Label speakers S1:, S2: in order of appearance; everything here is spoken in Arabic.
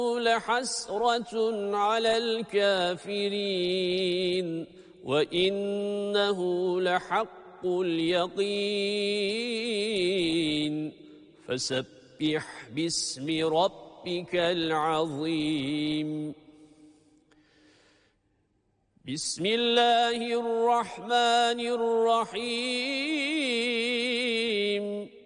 S1: لحسرة على الكافرين وإنه لحق اليقين فسبح باسم ربك العظيم بسم الله الرحمن الرحيم